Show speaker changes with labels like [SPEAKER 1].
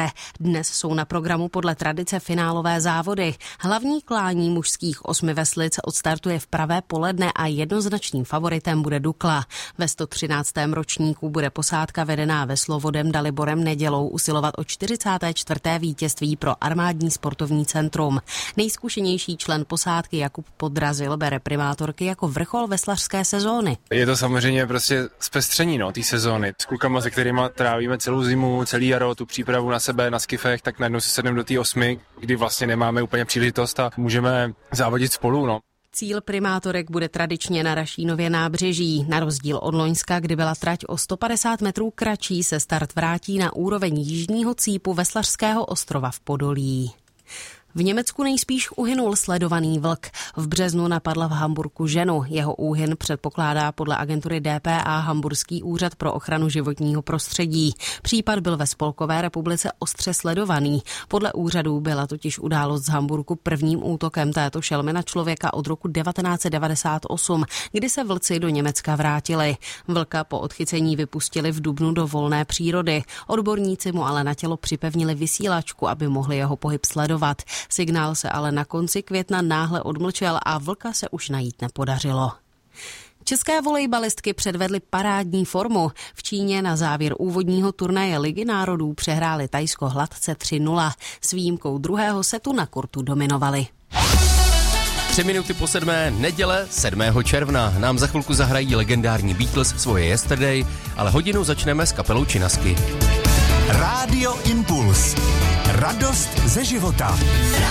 [SPEAKER 1] Dnes jsou na programu podle tradice finálové závody. Hlavní klání mužských 8 veslic odstartuje v pravé poledne a jednoznačným favoritem bude Dukla. Ve 113. ročníku bude posádka vedená veslovodem Daliborem Nedělou usilovat o 44. vítězství pro Armádní sportovní centrum. Nejzkušenější člen posádky Jakub Podrazil bere primátorky jako vrchol veslařské sezóny.
[SPEAKER 2] Je to samozřejmě prostě zpestření té sezóny. S klukama, se kterými trávíme celou zimu, celý jaro, tu přípravu na sebe, na skifech, tak najednou se sedneme do té 8, kdy vlastně nemáme úplně příležitost a můžeme závodit spolu.
[SPEAKER 1] Cíl primátorek bude tradičně na Rašínově nábřeží. Na rozdíl od loňska, kdy byla trať o 150 metrů kratší, se start vrátí na úroveň jižního cípu Veslařského ostrova v Podolí. V Německu nejspíš uhynul sledovaný vlk. V březnu napadla v Hamburku ženu. Jeho úhyn předpokládá podle agentury DPA Hamburský úřad pro ochranu životního prostředí. Případ byl ve Spolkové republice ostře sledovaný. Podle úřadů byla totiž událost z Hamburku prvním útokem této šelmy na člověka od roku 1998, kdy se vlci do Německa vrátili. Vlka po odchycení vypustili v dubnu do volné přírody. Odborníci mu ale na tělo připevnili vysílačku, aby mohli jeho pohyb sledovat. Signál se ale na konci května náhle odmlčel a vlka se už najít nepodařilo. České volejbalistky předvedly parádní formu. V Číně na závěr úvodního turnaje Ligy národů přehráli Thajsko hladce 3-0. S výjimkou druhého setu na kurtu dominovali.
[SPEAKER 3] 3 minuty po 7. neděle 7. června. Nám za chvilku zahrají legendární Beatles svoje Yesterday, ale hodinu začneme s kapelou Činasky.
[SPEAKER 4] Rádio Impuls. Radost ze života.